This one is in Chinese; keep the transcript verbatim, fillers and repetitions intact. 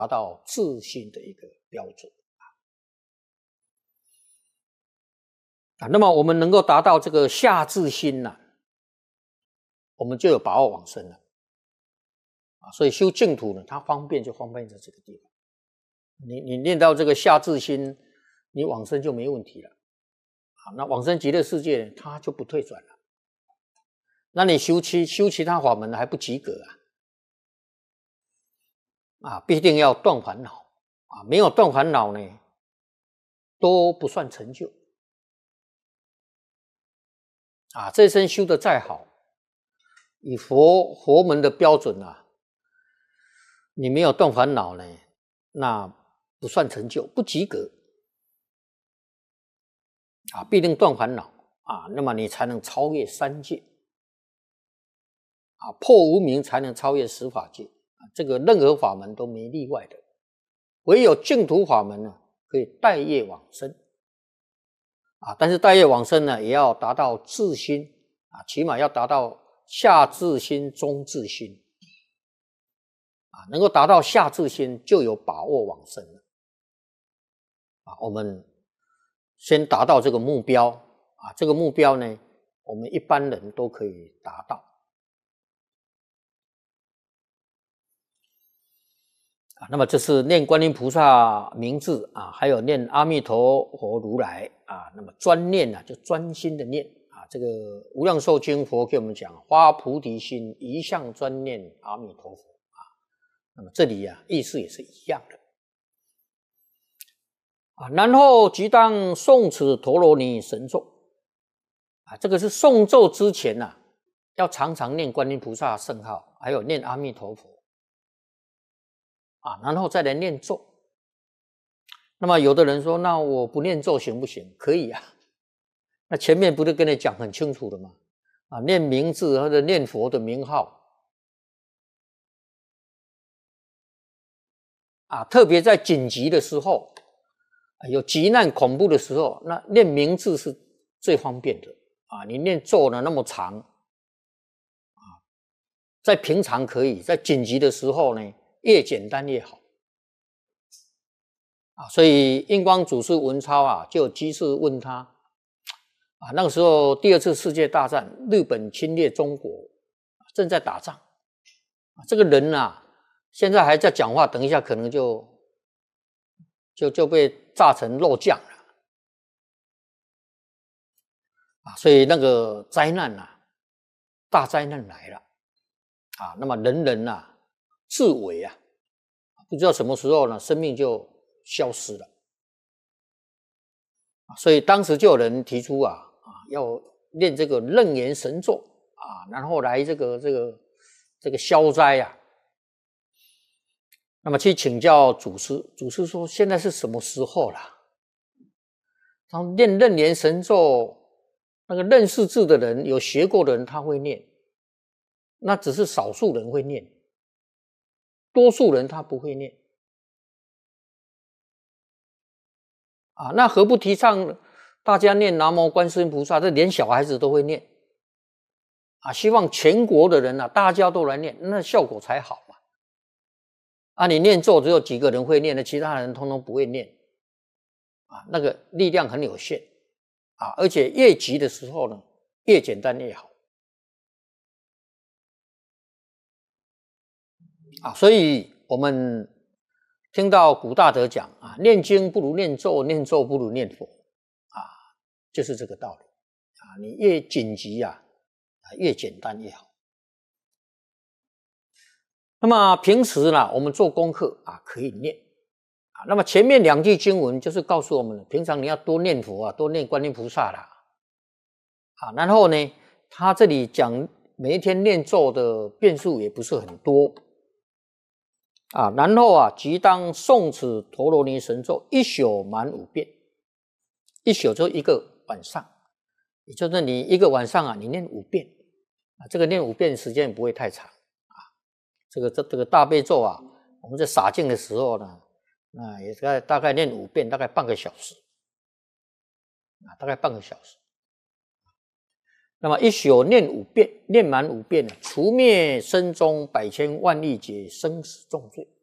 达到自心的一个标准啊。那么我们能够达到这个下自心啊，我们就有把握往生了啊。所以修净土呢，它方便就方便在这个地方。你你念到这个下自心，你往生就没问题了啊。那往生极乐世界呢，它就不退转了。那你修其修其他法门还不及格啊！啊，必定要断烦恼啊！没有断烦恼呢，都不算成就啊！这一生修得再好，以佛佛门的标准啊，你没有断烦恼呢，那不算成就，不及格啊！必定断烦恼啊，那么你才能超越三界。啊，破无明才能超越十法界啊！这个任何法门都没例外的，唯有净土法门呢，可以带业往生啊！但是带业往生呢，也要达到自心啊，起码要达到下自心、中自心啊，能够达到下自心，就有把握往生了啊！我们先达到这个目标啊，这个目标呢，我们一般人都可以达到。啊，那么这是念观音菩萨名字啊，还有念阿弥陀佛如来啊，那么专念啊，就专心的念啊。这个无量寿经佛给我们讲，发菩提心，一向专念阿弥陀佛啊。那么这里啊，意思也是一样的啊。然后即当诵持陀罗尼神咒啊，这个是诵咒之前呐、啊，要常常念观音菩萨圣号，还有念阿弥陀佛。啊，然后再来念咒。那么有的人说，那我不念咒行不行？可以啊。那前面不是跟你讲很清楚的吗？啊，念名字或者念佛的名号啊，特别在紧急的时候，有急难恐怖的时候，那念名字是最方便的啊。你念咒呢那么长啊，在平常可以，在紧急的时候呢，越简单越好啊！所以印光祖师文超啊，就有机士问他啊，那个时候第二次世界大战，日本侵略中国，正在打仗啊，这个人啊，现在还在讲话，等一下可能就就就被炸成肉酱了啊！所以那个灾难啊，大灾难来了啊！那么人人啊，自危啊，不知道什么时候呢，生命就消失了。所以当时就有人提出啊，啊要念这个楞严神咒啊，然后来这个这个这个消灾啊。那么去请教祖师，祖师说现在是什么时候了？他念楞严神咒，那个认识字的人，有学过的人他会念，那只是少数人会念，多数人他不会念。啊，那何不提倡大家念南无观世音菩萨？这连小孩子都会念啊！希望全国的人啊，大家都来念，那效果才好嘛。啊，你念咒只有几个人会念的，其他人通通不会念啊，那个力量很有限啊，而且越急的时候呢，越简单越好啊。所以我们听到古大德讲啊，念经不如念咒，念咒不如念佛啊，就是这个道理啊。你越紧急啊，越简单越好。那么平时呢，我们做功课啊，可以念啊。那么前面两句经文就是告诉我们，平常你要多念佛啊，多念观音菩萨啦啊。然后呢，他这里讲每一天念咒的遍数也不是很多。啊，然后啊，即当诵持陀罗尼神咒一宿满五遍，一宿就一个晚上，也就是你一个晚上啊，你念五遍啊，这个念五遍时间也不会太长啊。这个这这个大悲咒啊，我们在洒净的时候呢，那也大概大概念五遍，大概半个小时啊，大概半个小时。那么一宿念五遍，念满五遍呢，除灭身中百千万亿劫生死重罪